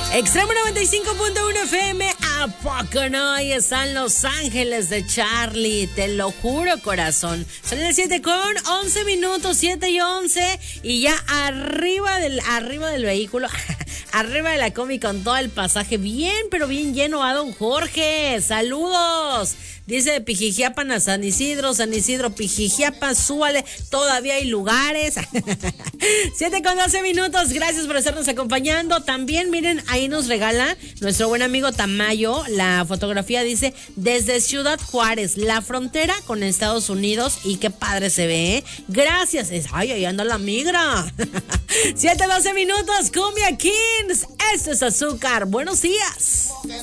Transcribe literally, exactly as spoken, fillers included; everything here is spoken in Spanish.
Extremo noventa y cinco punto uno F M, ¿a poco no? Ahí están Los Ángeles de Charlie, te lo juro, corazón. Son las siete con once minutos, siete y once, y ya arriba del, arriba del vehículo, arriba de la combi con todo el pasaje bien, pero bien lleno a don Jorge. ¡Saludos! Dice de Pijijiapan a San Isidro, San Isidro, Pijijiapan, súbale, todavía hay lugares. siete con doce minutos, gracias por estarnos acompañando. También, miren, ahí nos regala nuestro buen amigo Tamayo. La fotografía dice, desde Ciudad Juárez, la frontera con Estados Unidos. Y qué padre se ve, ¿eh? Gracias. Ay, ahí anda la migra. siete doce minutos, Cumbia Kings. Esto es Azúcar. Buenos días.